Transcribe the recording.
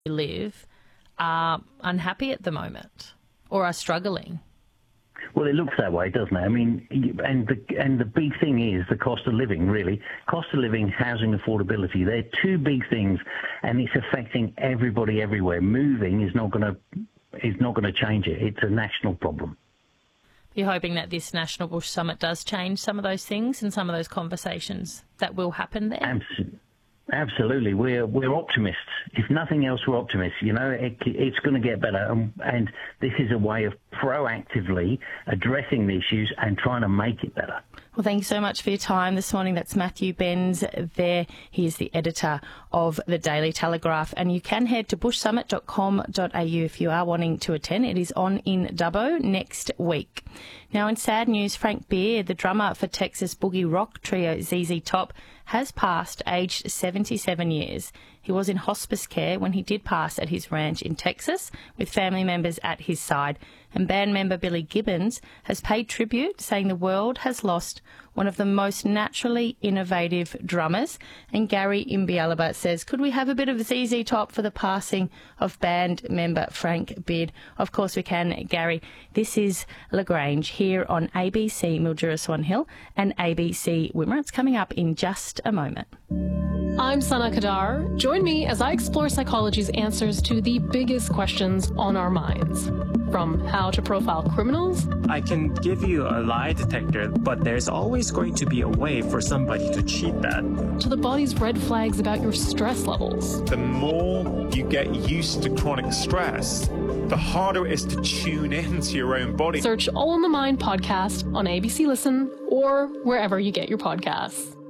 live are unhappy at the moment or are struggling. Well, it looks that way, doesn't it? I mean, and the big thing is the cost of living, really. Cost of living, housing affordability. They're two big things, and it's affecting everybody everywhere. Moving is not going to change it. It's a national problem. You're hoping that this National Bush Summit does change some of those things and some of those conversations that will happen there? Absolutely. We're optimists. If nothing else, we're optimists. You know, it's going to get better. And this is a way of proactively addressing the issues and trying to make it better. Well, thank you so much for your time this morning. That's Matthew Benz there. He is the editor of the Daily Telegraph. And you can head to bushsummit.com.au if you are wanting to attend. It is on in Dubbo next week. Now, in sad news, Frank Beard, the drummer for Texas boogie rock trio ZZ Top, has passed, aged 77 years. He was in hospice care when he did pass at his ranch in Texas, with family members at his side. And band member Billy Gibbons has paid tribute, saying the world has lost one of the most naturally innovative drummers. And Gary Imbialaba says, could we have a bit of ZZ Top for the passing of band member Frank Beard? Of course we can, Gary. This is LaGrange here on ABC Mildura Swan Hill and ABC Wimmera. It's coming up in just a moment. I'm Sana Kadar. Join me as I explore psychology's answers to the biggest questions on our minds. From how to profile criminals. I can give you a lie detector, but there's always going to be a way for somebody to cheat that. To the body's red flags about your stress levels. The more you get used to chronic stress, the harder it is to tune into your own body. Search All in the Mind podcast on ABC Listen or wherever you get your podcasts.